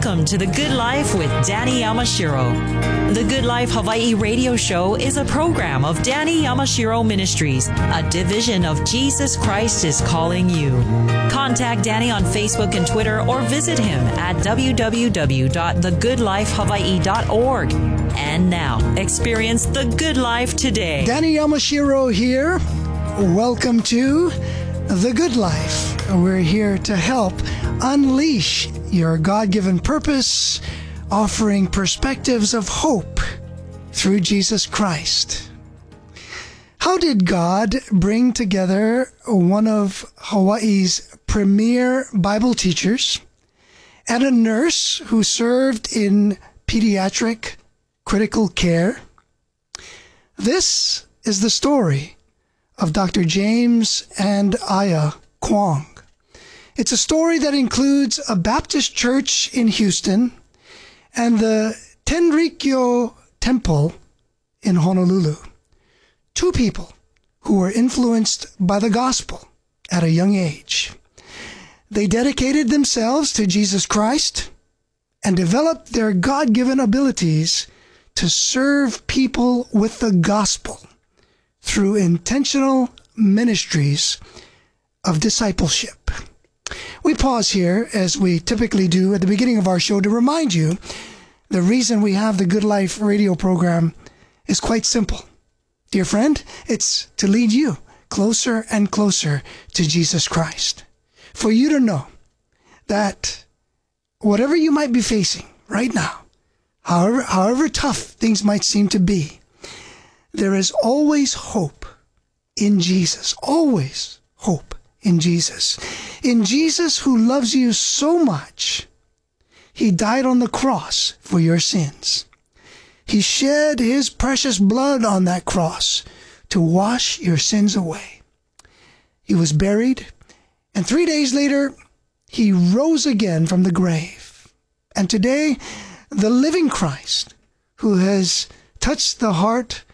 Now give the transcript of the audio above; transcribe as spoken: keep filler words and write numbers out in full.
Welcome to The Good Life with Danny Yamashiro. The Good Life Hawaii radio show is a program of Danny Yamashiro Ministries, a division of Jesus Christ is Calling You. Contact Danny on Facebook and Twitter or visit him at w w w dot the good life hawaii dot org. And now, experience the good life today. Danny Yamashiro here. Welcome to The Good Life. We're here to help unleash your God-given purpose, offering perspectives of hope through Jesus Christ. How did God bring together one of Hawaii's premier Bible teachers and a nurse who served in pediatric critical care? This is the story of Doctor James and Aya Kwong. It's a story that includes a Baptist church in Houston and the Tenrikyo Temple in Honolulu. Two people who were influenced by the gospel at a young age. They dedicated themselves to Jesus Christ and developed their God-given abilities to serve people with the gospel through intentional ministries of discipleship. We pause here, as we typically do at the beginning of our show, to remind you the reason we have the Good Life radio program is quite simple. Dear friend, it's to lead you closer and closer to Jesus Christ. For you to know that whatever you might be facing right now, however, however tough things might seem to be, there is always hope in Jesus. Always hope in Jesus. In Jesus, who loves you so much, he died on the cross for your sins. He shed his precious blood on that cross to wash your sins away. He was buried, and three days later, he rose again from the grave. And today, the living Christ, who has touched the heart